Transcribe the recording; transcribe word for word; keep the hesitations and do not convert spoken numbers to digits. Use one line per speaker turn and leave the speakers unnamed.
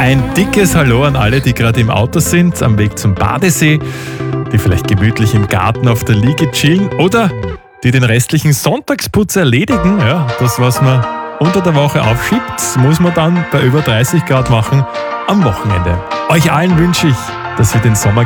Ein dickes Hallo an alle, die gerade im Auto sind, am Weg zum Badesee, die vielleicht gemütlich im Garten auf der Liege chillen oder die den restlichen Sonntagsputz erledigen. Ja, das, was man unter der Woche aufschiebt, muss man dann bei über dreißig Grad machen am Wochenende. Euch allen wünsche ich, dass ihr den Sommer